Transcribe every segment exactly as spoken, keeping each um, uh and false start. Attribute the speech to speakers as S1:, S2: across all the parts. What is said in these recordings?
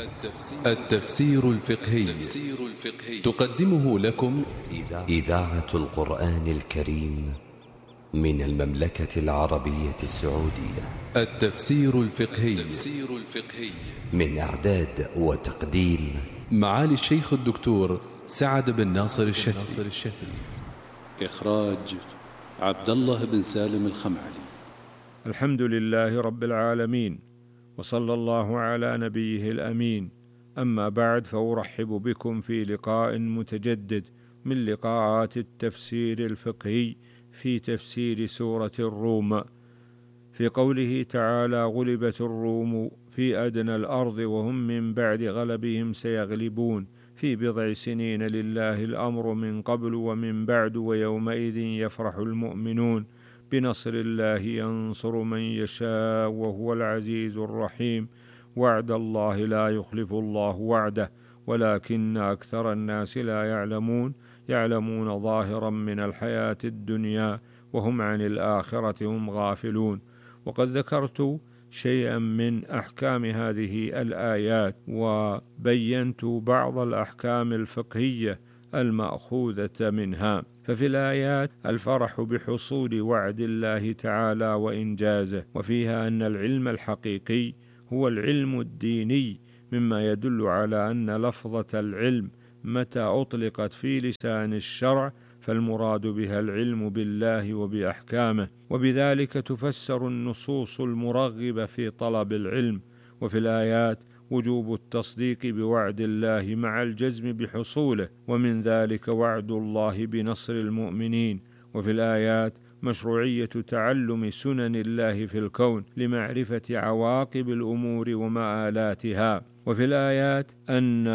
S1: التفسير الفقهي تقدمه لكم
S2: إذاعة القرآن الكريم من المملكة العربية السعودية.
S1: التفسير الفقهي
S2: من إعداد وتقديم
S1: معالي الشيخ الدكتور سعد بن ناصر الشافعي.
S3: إخراج عبد الله بن سالم الخمعلي.
S4: الحمد لله رب العالمين، وصلى الله على نبيه الأمين. أما بعد، فأرحب بكم في لقاء متجدد من لقاءات التفسير الفقهي في تفسير سورة الروم، في قوله تعالى: غلبت الروم في أدنى الأرض وهم من بعد غلبهم سيغلبون في بضع سنين لله الأمر من قبل ومن بعد ويومئذ يفرح المؤمنون بنصر الله ينصر من يشاء وهو العزيز الرحيم. وعد الله لا يخلف الله وعده ولكن أكثر الناس لا يعلمون يعلمون ظاهرا من الحياة الدنيا وهم عن الآخرة هم غافلون. وقد ذكرت شيئا من أحكام هذه الآيات وبينت بعض الأحكام الفقهية المأخوذة منها. ففي الآيات الفرح بحصول وعد الله تعالى وإنجازه، وفيها أن العلم الحقيقي هو العلم الديني، مما يدل على أن لفظة العلم متى أطلقت في لسان الشرع فالمراد بها العلم بالله وبأحكامه، وبذلك تفسر النصوص المرغبة في طلب العلم. وفي الآيات وجوب التصديق بوعد الله مع الجزم بحصوله، ومن ذلك وعد الله بنصر المؤمنين. وفي الآيات مشروعية تعلم سنن الله في الكون لمعرفة عواقب الأمور ومآلاتها. وفي الآيات أن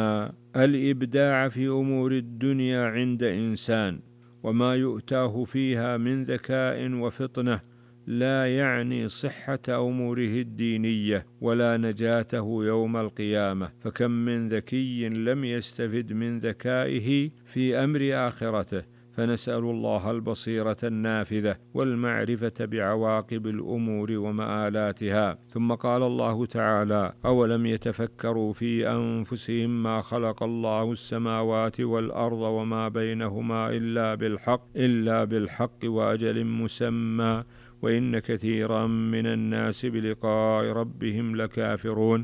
S4: الإبداع في أمور الدنيا عند إنسان وما يؤتاه فيها من ذكاء وفطنة لا يعني صحة أموره الدينية ولا نجاته يوم القيامة، فكم من ذكي لم يستفد من ذكائه في أمر آخرته. فنسأل الله البصيرة النافذة والمعرفة بعواقب الأمور ومآلاتها. ثم قال الله تعالى: أولم يتفكروا في أنفسهم ما خلق الله السماوات والأرض وما بينهما إلا بالحق إلا بالحق وأجل مسمى وإن كثيرا من الناس بلقاء ربهم لكافرون.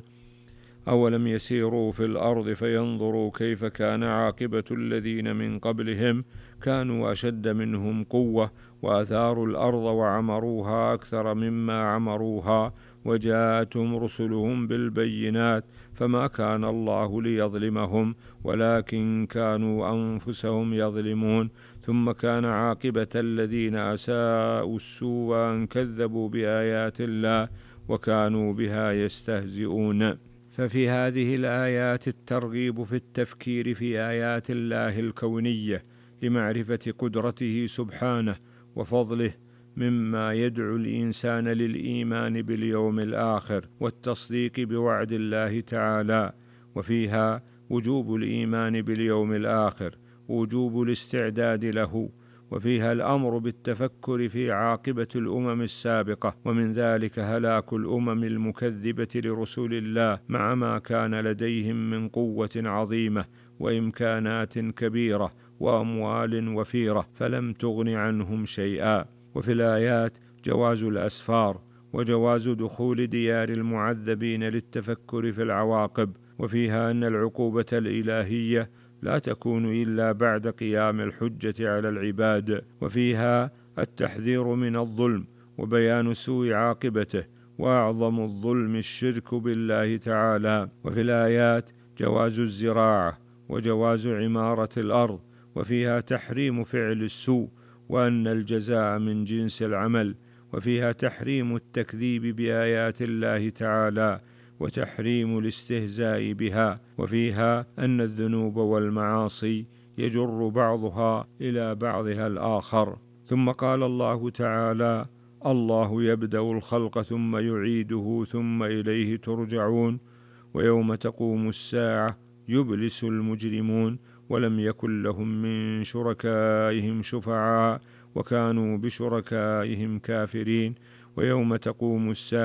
S4: أولم يسيروا في الأرض فينظروا كيف كان عاقبة الذين من قبلهم كانوا أشد منهم قوة وأثاروا الأرض وعمروها أكثر مما عمروها وجاءتهم رسلهم بالبينات فما كان الله ليظلمهم ولكن كانوا أنفسهم يظلمون. ثم كان عاقبة الذين أساءوا السوء أن كذبوا بآيات الله وكانوا بها يستهزئون. ففي هذه الآيات الترغيب في التفكير في آيات الله الكونية لمعرفة قدرته سبحانه وفضله، مما يدعو الإنسان للإيمان باليوم الآخر والتصديق بوعد الله تعالى. وفيها وجوب الإيمان باليوم الآخر ووجوب الاستعداد له، وفيها الأمر بالتفكر في عاقبة الأمم السابقة، ومن ذلك هلاك الأمم المكذبة لرسول الله مع ما كان لديهم من قوة عظيمة وإمكانات كبيرة وأموال وفيرة فلم تغن عنهم شيئا. وفي الآيات جواز الأسفار وجواز دخول ديار المعذبين للتفكر في العواقب. وفيها أن العقوبة الإلهية لا تكون إلا بعد قيام الحجة على العباد. وفيها التحذير من الظلم وبيان سوء عاقبته، وأعظم الظلم الشرك بالله تعالى. وفي الآيات جواز الزراعة وجواز عمارة الأرض، وفيها تحريم فعل السوء وأن الجزاء من جنس العمل. وفيها تحريم التكذيب بآيات الله تعالى وتحريم الاستهزاء بها. وفيها أن الذنوب والمعاصي يجر بعضها إلى بعضها الآخر. ثم قال الله تعالى: الله يبدأ الخلق ثم يعيده ثم إليه ترجعون ويوم تقوم الساعة يبلس المجرمون ولم يكن لهم من شركائهم شفعاء وكانوا بشركائهم كافرين ويوم تقوم الساعة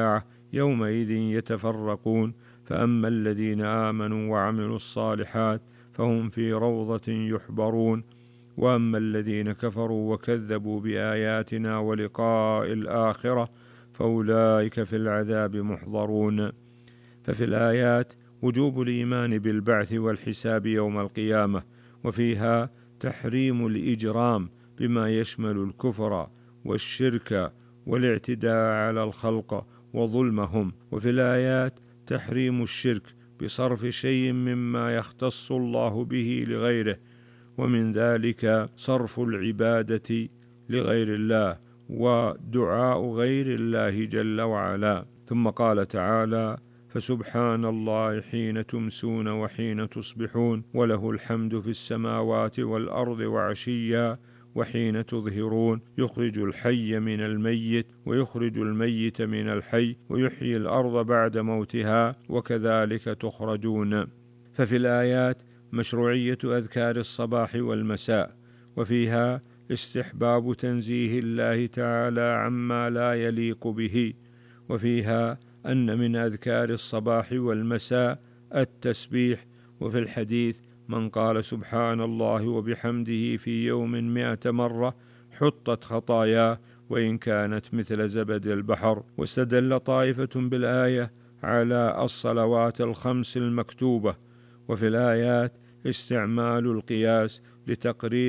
S4: يومئذ يتفرقون فأما الذين آمنوا وعملوا الصالحات فهم في روضة يحبرون وأما الذين كفروا وكذبوا بآياتنا ولقاء الآخرة فأولئك في العذاب محضرون. ففي الآيات وجوب الإيمان بالبعث والحساب يوم القيامة، وفيها تحريم الإجرام بما يشمل الكفر والشرك والاعتداء على الخلق وظلمهم، وفي الآيات تحريم الشرك بصرف شيء مما يختص الله به لغيره، ومن ذلك صرف العبادة لغير الله ودعاء غير الله جل وعلا. ثم قال تعالى: فسبحان الله حين تمسون وحين تصبحون وله الحمد في السماوات والأرض وعشيا وحين تظهرون يخرج الحي من الميت ويخرج الميت من الحي ويحيي الأرض بعد موتها وكذلك تخرجون. ففي الآيات مشروعية أذكار الصباح والمساء، وفيها استحباب تنزيه الله تعالى عما لا يليق به، وفيها أن من أذكار الصباح والمساء التسبيح، وفي الحديث: من قال سبحان الله وبحمده في يوم مئة مرة حطت خطاياه وإن كانت مثل زبد البحر. واستدل طائفة بالآية على الصلوات الخمس المكتوبة، وفي الآيات استعمال القياس لتقرير